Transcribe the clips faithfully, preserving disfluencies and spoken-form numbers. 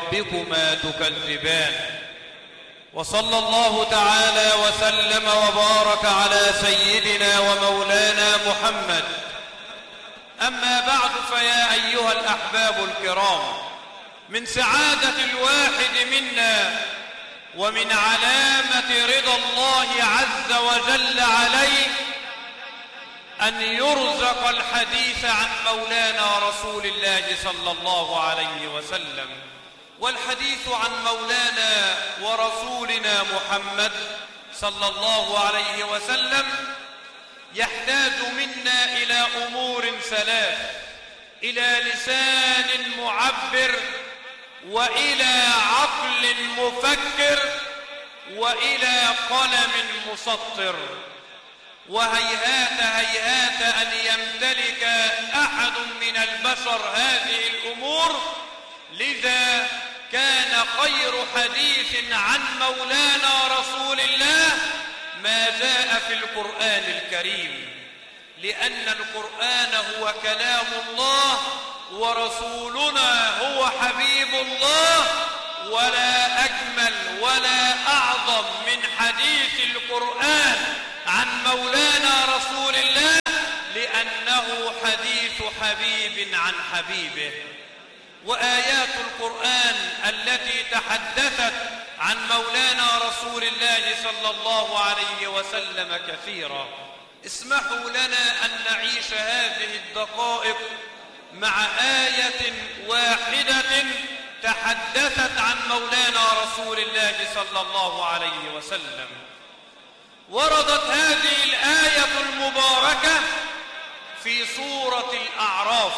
ربكما تكذبان. وصلى الله تعالى وسلم وبارك على سيدنا ومولانا محمد. أما بعد، فيا أيها الأحباب الكرام، من سعادة الواحد منا ومن علامة رضا الله عز وجل عليه أن يرزق الحديث عن مولانا رسول الله صلى الله عليه وسلم. والحديث عن مولانا ورسولنا محمد صلى الله عليه وسلم يحتاج منا إلى أمور ثلاث: إلى لسان معبر، وإلى عقل مفكر، وإلى قلم مسطر. وهيهات هيهات أن يمتلك أحد من البشر هذه الأمور، لذا كان خير حديث عن مولانا رسول الله ما جاء في القرآن الكريم، لأن القرآن هو كلام الله ورسولنا هو حبيب الله، ولا أجمل ولا أعظم من حديث القرآن عن مولانا رسول الله، لأنه حديث حبيب عن حبيبه. وآيات القرآن التي تحدثت عن مولانا رسول الله صلى الله عليه وسلم كثيرة. اسمحوا لنا أن نعيش هذه الدقائق مع آية واحدة تحدثت عن مولانا رسول الله صلى الله عليه وسلم. وردت هذه الآية المباركة في سورة الأعراف،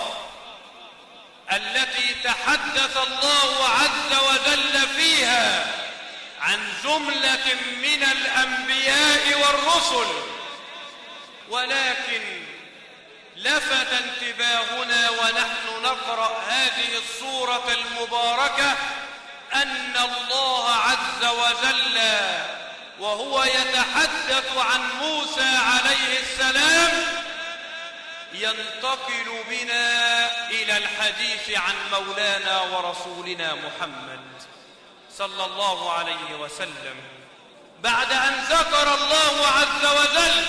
التي تحدث الله عز وجل فيها عن جملة من الأنبياء والرسل. ولكن لفت انتباهنا ونحن نقرأ هذه السورة المباركة أن الله عز وجل وهو يتحدث عن موسى عليه السلام ينتقل بنا إلى الحديث عن مولانا ورسولنا محمد صلى الله عليه وسلم، بعد أن ذكر الله عز وجل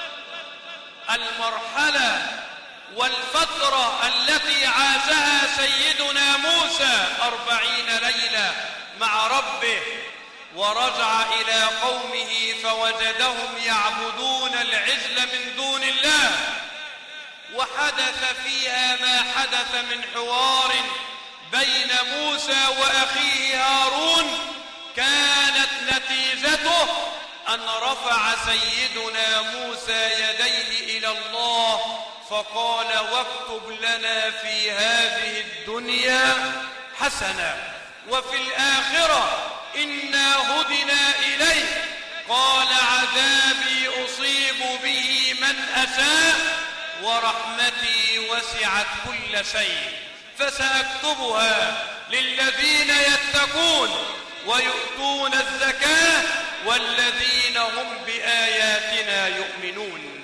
المرحلة والفترة التي عاشها سيدنا موسى أربعين ليلة مع ربه، ورجع إلى قومه فوجدهم يعبدون العجل من دون الله، وحدث فيها ما حدث من حوار بين موسى وأخيه هارون. كانت نتيجته أن رفع سيدنا موسى يديه إلى الله فقال: واكتب لنا في هذه الدنيا حسنة وفي الآخرة إنا هدنا إليه. قال: عذابي أصيب به من أشاء ورحمتي وسعت كل شيء فسأكتبها للذين يتقون ويؤتون الزكاة والذين هم بآياتنا يؤمنون.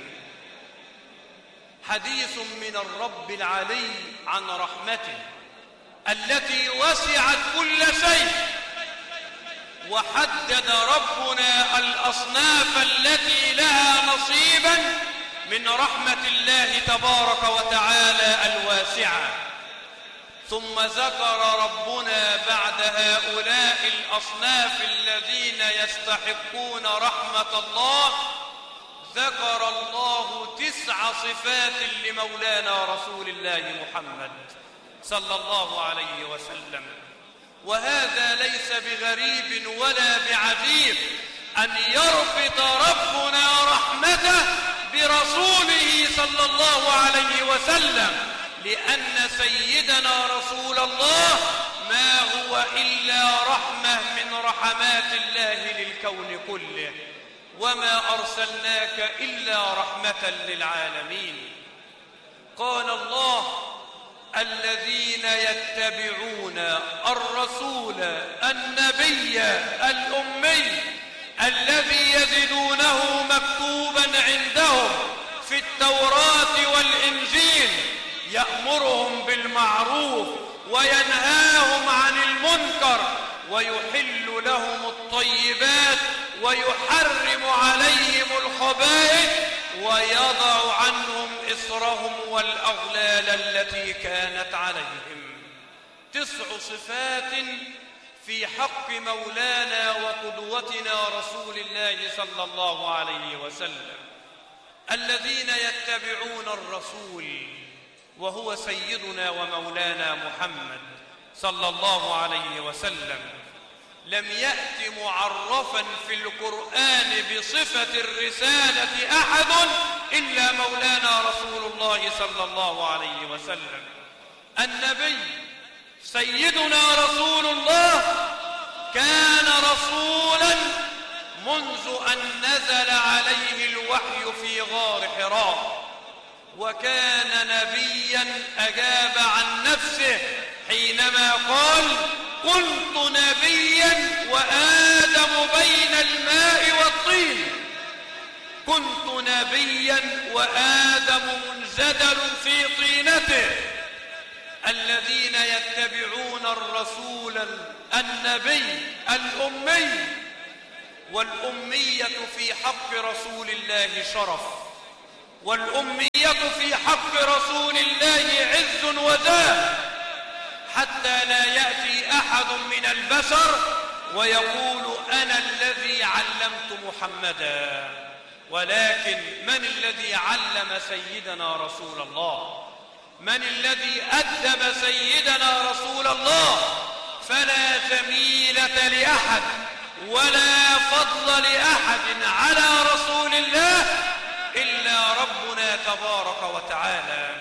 حديث من الرب العلي عن رحمته التي وسعت كل شيء، وحدد ربنا الأصناف التي لها نصيبا من رحمة الله تبارك وتعالى الواسعة. ثم ذكر ربنا بعد هؤلاء الأصناف الذين يستحقون رحمة الله، ذكر الله تسع صفات لمولانا رسول الله محمد صلى الله عليه وسلم. وهذا ليس بغريب ولا بعجيب أن يربط ربنا رحمته برسوله صلى الله عليه وسلم، لأن سيدنا رسول الله ما هو إلا رحمة من رحمات الله للكون كله، وما أرسلناك إلا رحمة للعالمين. قال الله: الذين يتبعون الرسول النبي الأمي الذي يجدونه مكتوبا عندهم في التوراة والإنجيل يأمرهم بالمعروف وينهاهم عن المنكر ويحل لهم الطيبات ويحرم عليهم الخبائث ويضع عنهم إصرهم والأغلال التي كانت عليهم. تسع صفات في حق مولانا وقدوتنا رسول الله صلى الله عليه وسلم. الذين يتبعون الرسول وهو سيدنا ومولانا محمد صلى الله عليه وسلم لم يأت معرفا في القرآن بصفة الرسالة أحد إلا مولانا رسول الله صلى الله عليه وسلم. النبي سيدنا رسول الله كان رسولا منذ أن نزل عليه الوحي في غار حراء، وكان نبيا أجاب عن نفسه حينما قال: كنت نبيا وآدم بين الماء والطين. كنت نبيا وآدم منزدل في طينته. الذين يتبعون الرسول النبي الأمي، والأمية في حق رسول الله شرف، والأمية في حق رسول الله عز وزاه، حتى لا يأتي أحد من البشر ويقول: أنا الذي علمت محمدا. ولكن من الذي علم سيدنا رسول الله؟ من الذي أدب سيدنا رسول الله؟ فلا جميلة لأحد ولا فضل لأحد على رسول الله إلا ربنا تبارك وتعالى.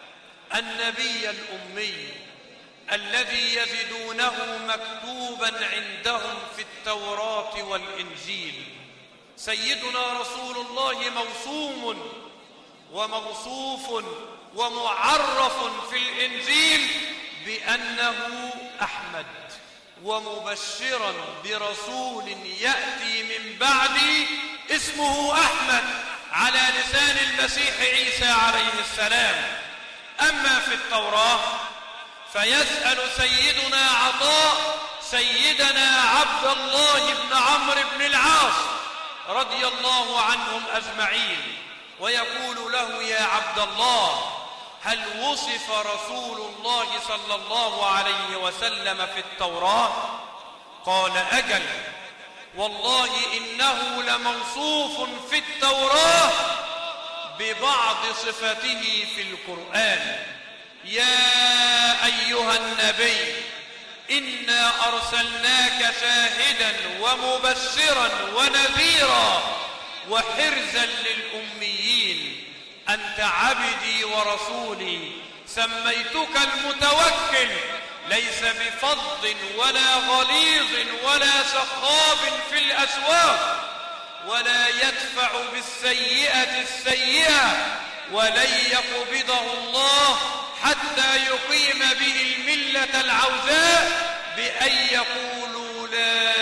النبي الأمي الذي يجدونه مكتوبا عندهم في التوراة والإنجيل. سيدنا رسول الله موسوم وموصوف ومعرف في الإنجيل بأنه أحمد، ومبشرا برسول يأتي من بعدي اسمه أحمد على لسان المسيح عيسى عليه السلام. أما في التوراة فيسأل سيدنا عطاء سيدنا عبد الله بن عمرو بن العاص رضي الله عنهم أجمعين ويقول له: يا عبد الله، هل وصف رسول الله صلى الله عليه وسلم في التوراة؟ قال: أجل، والله إنه لموصوف في التوراة ببعض صفته في القرآن. يا أيها النبي، إنا أرسلناك شاهدا ومبشرا ونذيرا وحرزا للأميين. أنت عبدي ورسولي، سميتك المتوكل، ليس بفظ ولا غليظ ولا سخاب في الأسواق، ولا يدفع بالسيئة السيئة، ولن يقبضه الله حتى يقيم به الملة العوزاء بأن يقولوا لا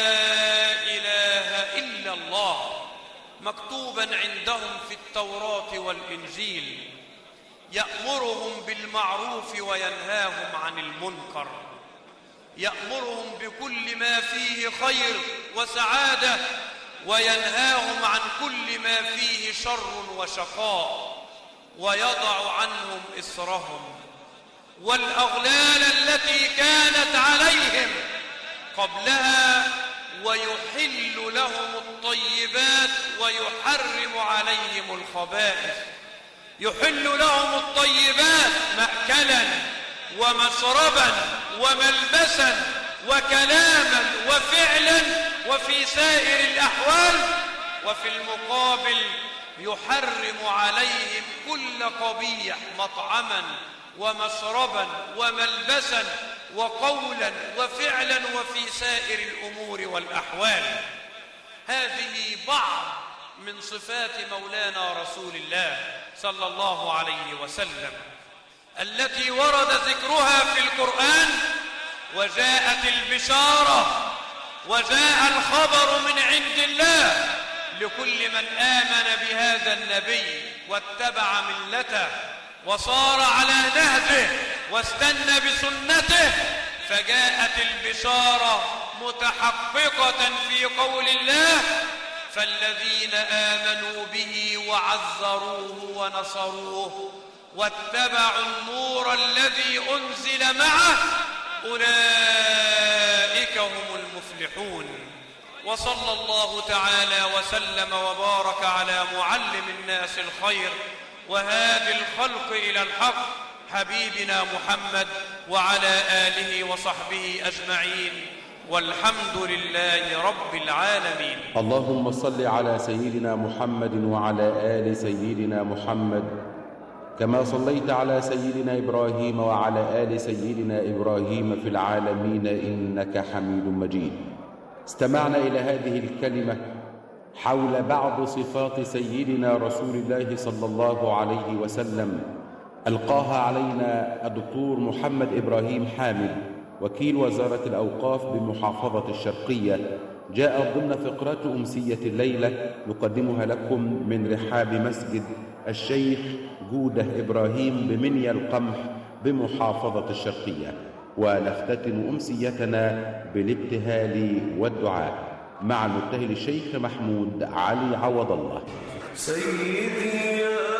إله إلا الله. مكتوبا عندهم في التوراة والإنجيل، يأمرهم بالمعروف وينهاهم عن المنكر، يأمرهم بكل ما فيه خير وسعادة وينهاهم عن كل ما فيه شر وشقاء، ويضع عنهم إصرهم والأغلال التي كانت عليهم قبلها، ويحل لهم الطيبات ويحرم عليهم الخبائث. يحل لهم الطيبات مأكلا ومشربا وملبسا وكلاما وفعلا وفي سائر الأحوال، وفي المقابل يحرم عليهم كل قبيح مطعما ومشربا وملبسا وقولا وفعلا وفي سائر الأمور والأحوال. هذه بعض من صفات مولانا رسول الله صلى الله عليه وسلم التي ورد ذكرها في القرآن، وجاءت البشارة وجاء الخبر من عند الله لكل من آمن بهذا النبي واتبع ملته وصار على نهجه واستنى بسنته، فجاءت البشارة متحققة في قول الله: فالذين آمنوا به وعزروه ونصروه واتبعوا النور الذي أنزل معه أولئك هم المفلحون. وصلى الله تعالى وسلم وبارك على معلم الناس الخير وهادي الخلق إلى الحق حبيبنا محمد وعلى آله وصحبه أجمعين، والحمد لله رب العالمين. اللهم صل على سيدنا محمد وعلى آل سيدنا محمد كما صليت على سيدنا إبراهيم وعلى آل سيدنا إبراهيم في العالمين إنك حميد مجيد. استمعنا إلى هذه الكلمة حول بعض صفات سيدنا رسول الله صلى الله عليه وسلم ألقاها علينا الدكتور محمد إبراهيم حامد وكيل وزارة الأوقاف بمحافظة الشرقية، جاء ضمن فقرات أمسية الليلة نقدمها لكم من رحاب مسجد الشيخ جودة إبراهيم بمنيا القمح بمحافظة الشرقية، ونختتم أمسيتنا بالابتهال والدعاء مع المبتهل الشيخ محمود علي عوض الله. سيدي